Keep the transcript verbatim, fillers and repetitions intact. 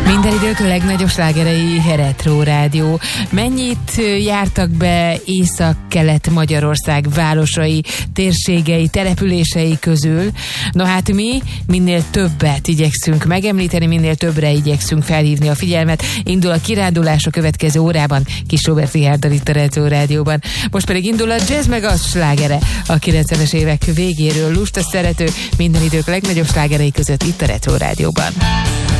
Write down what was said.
Minden idők legnagyobb slágerei Retro Rádió. Mennyit jártak be Észak-Kelet Magyarország városai, térségei, települései közül? No hát mi minél többet igyekszünk megemlíteni, minél többre igyekszünk felhívni a figyelmet. Indul a kirándulás a következő órában Kis Róbert Richárddal itt a Retro Rádióban. Most pedig indul a jazz meg a slágere a kilencvenes évek végéről. Lusta szerető, minden idők legnagyobb slágerei között itt a Retro Rádióban.